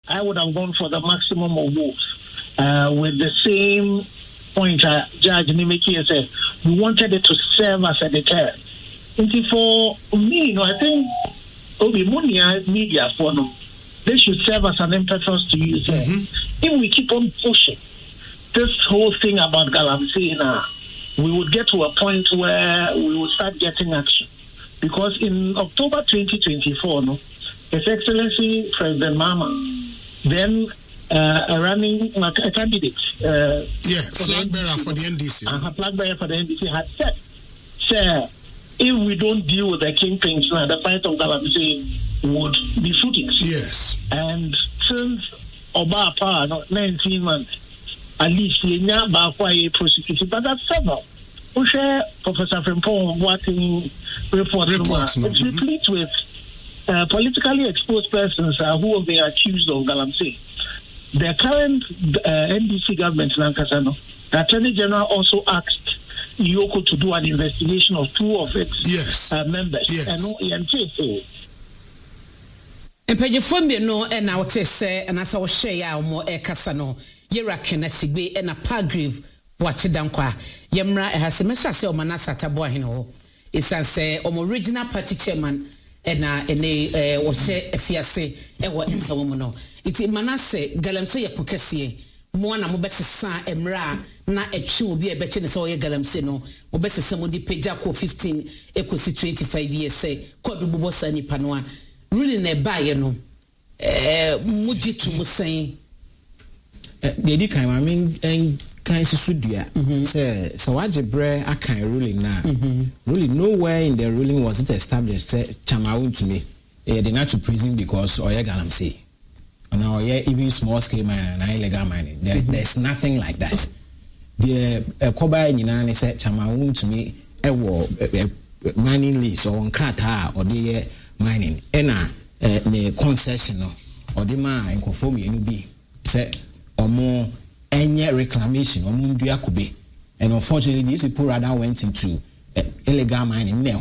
I would have gone for the maximum of votes with the same point Judge Nimeki said. We wanted it to serve as a deterrent. And for me, I think Obi Munia media for them, they should serve as an impetus to use it. If we keep on pushing this whole thing about Galamsey now, we would get to a point where we would start getting action. Because in October 2024, His Excellency President Mama, then running a candidate, flag bearer for the NDC. Flag bearer for the NDC had said, sir, if we don't deal with the kingpins now, the fight of Galamsey would be fruitless. Yes. And since Obapa, 19 months, at least Yenya Bakwa prosecuted, but that's several. We share Professor Frimpong Boateng report. It's replete with politically exposed persons who have been accused of Galamsey. The current NDC government in Ankasano, the Attorney General also asked Yoko to do an investigation of two of its members. Yes. Mpanyefo no e na wote se na sa wo hwe ya mo e kasa no yerake na sigbe e na Palgrave wachidankwa yemra e hase mesha se o manasa tabo ahene ho isanse o original party chairman e na ene wo hye efiase e wo ensawo mu no iti manase Galamsey ye kokese mo na mo besesa emra na etwe obi e beche ne se o ye Galamsey no mo besesa mo di pagya ko 15 ekosi 25 years say kodu bubo sa nipa no a really na buy no mujitu musen the di kan I mean kan sisudua say so wajebre akan ruling na really nowhere in the ruling was it established say Chamawun to me they not to prison because oya Galamsey and now even small scale mining and illegal mining there's nothing like that the koba nyina ne say Chamawun to me mining lease or on krata or the mining ena ne concession or the man in conform you be say or more any reclamation or mundia could be and unfortunately these people rather went into illegal mining but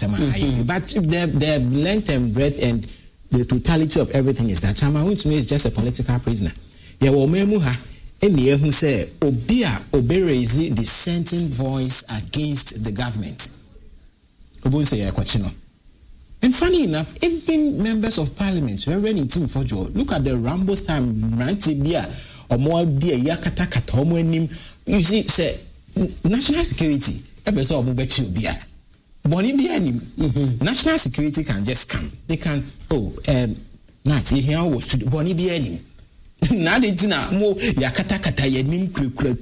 the length and breadth and the totality of everything is that Chamawun to me is just a political prisoner. Yeah, well memuha any who say obia raise dissenting voice against the government. Obo say ya kwachino. And funny enough, even members of parliament were running team for Joe. Look at the Rambo's time, Rantibia, or more dear Yakata Katomonim. You see, say, national security, episode of Mubechi Bia. National security can just come. They can, Nati here was to the Bonnie Bianim. Nadina, more Yakata Kata Yanim